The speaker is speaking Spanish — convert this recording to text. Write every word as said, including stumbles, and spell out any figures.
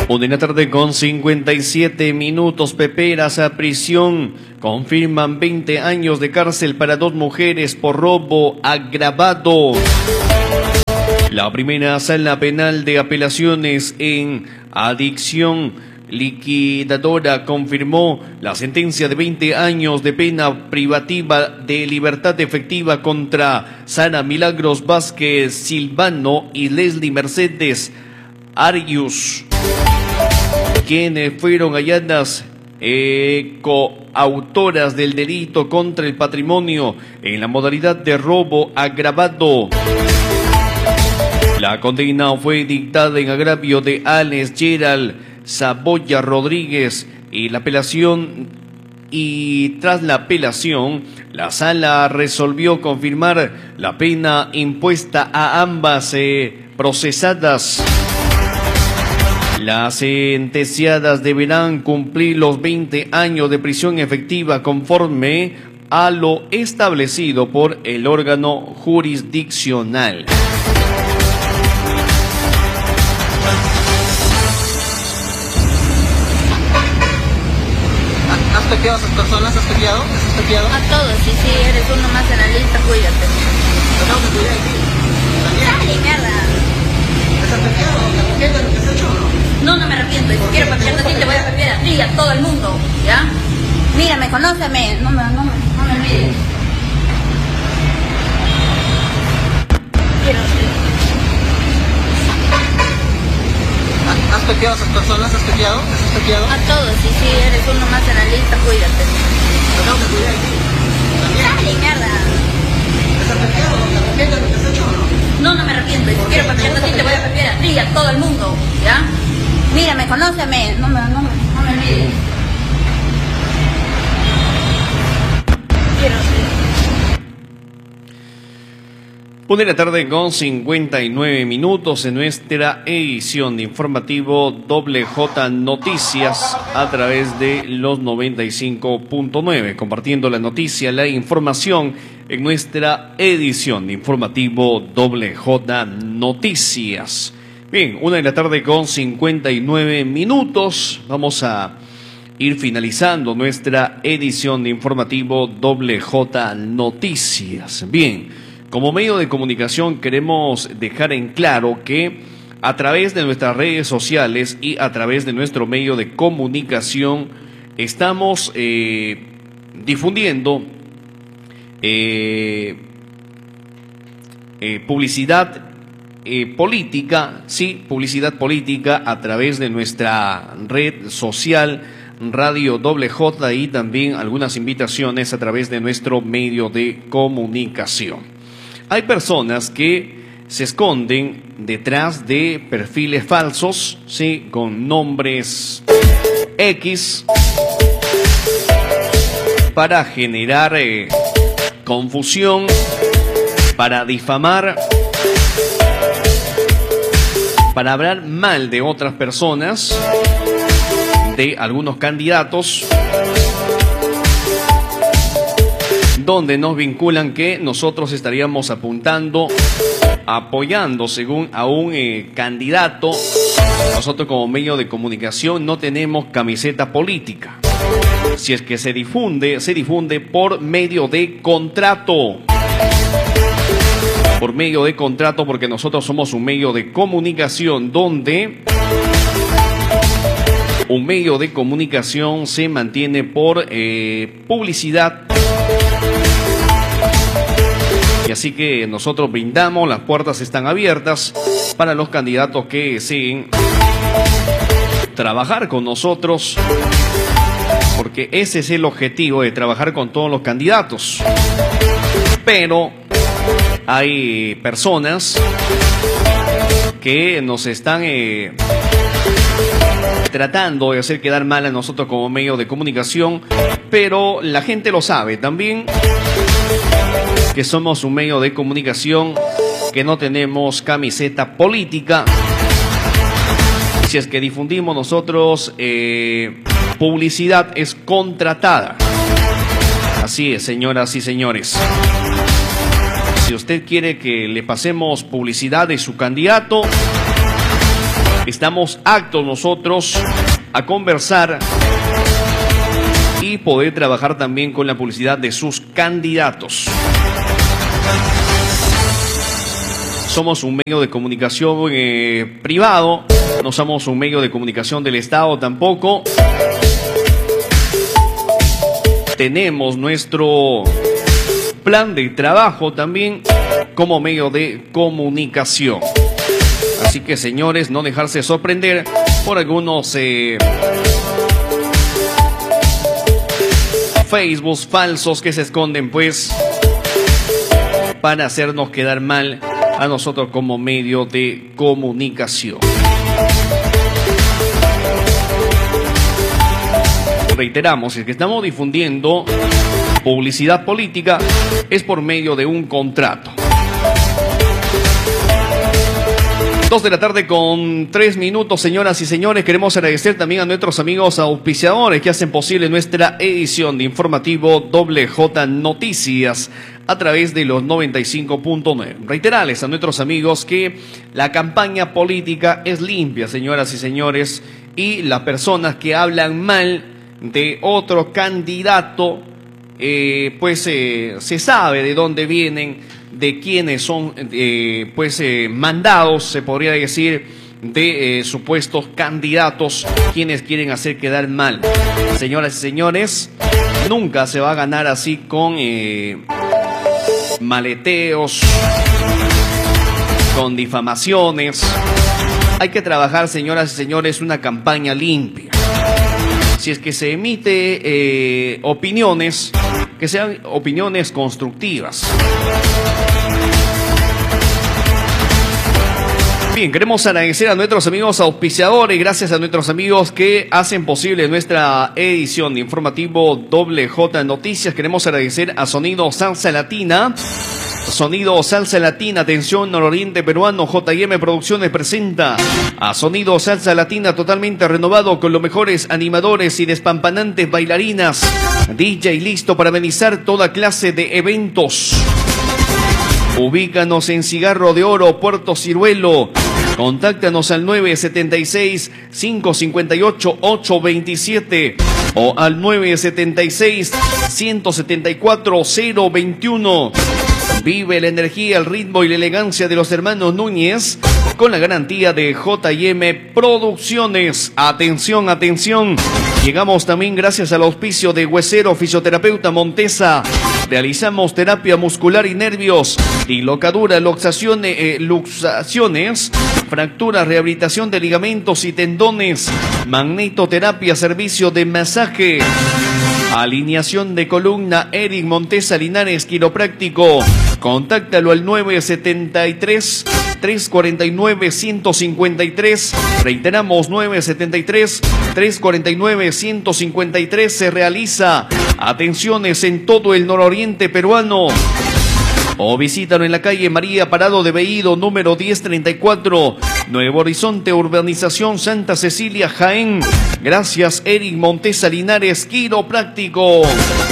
Una de la tarde con cincuenta y siete minutos. Peperas a prisión. Confirman veinte años de cárcel para dos mujeres por robo agravado. La primera sala penal de apelaciones en adicción liquidadora confirmó la sentencia de veinte años de pena privativa de libertad efectiva contra Sara Milagros Vázquez Silvano y Leslie Mercedes Arius, quienes fueron halladas eh, coautoras del delito contra el patrimonio en la modalidad de robo agravado. La condena fue dictada en agravio de Alex Gerald Saboya Rodríguez y la apelación y tras la apelación la sala resolvió confirmar la pena impuesta a ambas eh, procesadas. Las sentenciadas deberán cumplir los veinte años de prisión efectiva conforme a lo establecido por el órgano jurisdiccional. ¿Has pequeado a esas personas? ¿Has pequeado? ¿Has pequeado? A todos, y si eres uno más en la lista, cuídate. ¿Tengo que cuidar? ¡Dale, mierda! ¿Te has pequeado? ¿Te arrepientes de lo que has hecho o no? No, no me arrepiento. Y si quiero papearte a ti, te voy a papear a ti y a todo el mundo, ¿ya? Mírame, conóceme. No me, no me, no me olvides. Quiero ser. ¿Has pequeado a esas personas? ¿Has pequeado? ¿Has pequeado? A todos, y si eres uno más en la lista, cuídate. ¿Tengo que cuidar? ¡Dale, mierda! ¿Te has pequeado? ¿Te arrepientes de lo que has hecho o no? No, no me arrepiento. Y si quiero papearte a ti, te voy a papear a ti y a todo el mundo, ¿ya? Mírame, conóceme. No me, no me, no me olvides. Quiero ser. Una de la tarde con cincuenta y nueve minutos en nuestra edición de informativo Doble J Noticias a través de los noventa y cinco punto nueve, compartiendo la noticia, la información en nuestra edición de informativo Doble J Noticias. Bien, una de la tarde con cincuenta y nueve minutos. Vamos a ir finalizando nuestra edición de informativo Doble J Noticias. Bien, como medio de comunicación queremos dejar en claro que a través de nuestras redes sociales y a través de nuestro medio de comunicación estamos eh, difundiendo eh, eh, publicidad eh, política, sí, publicidad política a través de nuestra red social Radio Doble J y también algunas invitaciones a través de nuestro medio de comunicación. Hay personas que se esconden detrás de perfiles falsos, sí, con nombres X, para generar eh, confusión, para difamar, para hablar mal de otras personas, de algunos candidatos, donde nos vinculan que nosotros estaríamos apuntando, apoyando según a un eh, candidato. Nosotros como medio de comunicación no tenemos camiseta política. Si es que se difunde, se difunde por medio de contrato. Por medio de contrato, porque nosotros somos un medio de comunicación donde un medio de comunicación se mantiene por eh, publicidad. Y así que nosotros brindamos, las puertas están abiertas para los candidatos que deseen trabajar con nosotros, porque ese es el objetivo de trabajar con todos los candidatos. Pero hay personas que nos están eh, tratando de hacer quedar mal a nosotros como medio de comunicación, pero la gente lo sabe también, que somos un medio de comunicación que no tenemos camiseta política. Si es que difundimos nosotros eh, publicidad, es contratada. Así es, señoras y señores. Si usted quiere que le pasemos publicidad de su candidato, estamos aptos nosotros a conversar y poder trabajar también con la publicidad de sus candidatos. Somos un medio de comunicación eh, privado, no somos un medio de comunicación del Estado tampoco. Tenemos nuestro plan de trabajo también como medio de comunicación. Así que, señores, no dejarse sorprender por algunos eh, Facebook falsos que se esconden, pues, para hacernos quedar mal a nosotros como medio de comunicación. Reiteramos, es que estamos difundiendo publicidad política, es por medio de un contrato. Dos de la tarde con tres minutos, señoras y señores. Queremos agradecer también a nuestros amigos auspiciadores que hacen posible nuestra edición de informativo Doble J Noticias a través de los noventa y cinco punto nueve. Reiterarles a nuestros amigos que la campaña política es limpia, señoras y señores, y las personas que hablan mal de otro candidato, eh, pues eh, se sabe de dónde vienen, de quienes son eh, pues eh, mandados, se podría decir, de eh, supuestos candidatos, quienes quieren hacer quedar mal. Señoras y señores, nunca se va a ganar así con eh, maleteos, con difamaciones. Hay que trabajar, señoras y señores, una campaña limpia. Si es que se emite eh, opiniones, que sean opiniones constructivas. Bien, queremos agradecer a nuestros amigos auspiciadores, gracias a nuestros amigos que hacen posible nuestra edición de informativo Doble J Noticias. Queremos agradecer a Sonido Salsa Latina. Sonido Salsa Latina, atención, nororiente peruano, J y M Producciones presenta a Sonido Salsa Latina totalmente renovado con los mejores animadores y despampanantes bailarinas. D J listo para amenizar toda clase de eventos. Ubícanos en Cigarro de Oro, Puerto Ciruelo. Contáctanos al nueve siete seis, cinco cinco ocho, ocho dos siete o al nueve siete seis, uno siete cuatro, cero dos uno. Vive la energía, el ritmo y la elegancia de los hermanos Núñez con la garantía de J y M Producciones. Atención, atención. Llegamos también gracias al auspicio de Huesero Fisioterapeuta Montesa. Realizamos terapia muscular y nervios, dislocadura, luxaciones, eh, luxaciones, fracturas, rehabilitación de ligamentos y tendones, magnetoterapia, servicio de masaje, alineación de columna. Eric Montesa Linares, quiropráctico. Contáctalo al nueve siete tres, tres cuatro nueve, uno cinco tres. Reiteramos, nueve siete tres, tres cuatro nueve, uno cinco tres. Se realiza atenciones en todo el nororiente peruano. O visítalo en la calle María Parado de Veído, número diez treinta y cuatro, Nuevo Horizonte, Urbanización Santa Cecilia, Jaén. Gracias, Eric Montesa Linares, quiropráctico.